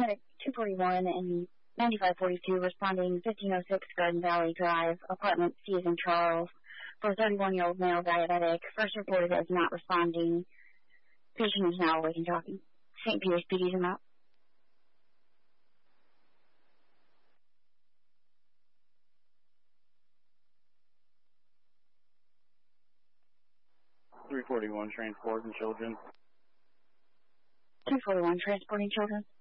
Medic 241 and 9542 responding 1506 Garden Valley Drive, apartment C as in Charles, for a 31-year-old male diabetic. First reported as not responding. Patient is now awake and talking. St. Peter's PD's him out. $341 transporting children. 241 transporting children.